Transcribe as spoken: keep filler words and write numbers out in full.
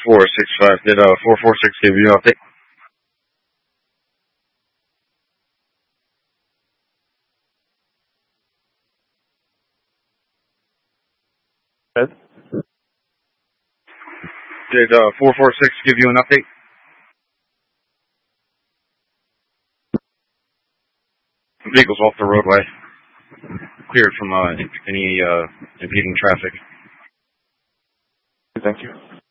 four six five. Did uh four four six give you an update? Ed? Did uh four four six give you an update? Vehicles off the roadway, cleared from uh any uh impeding traffic. Thank you.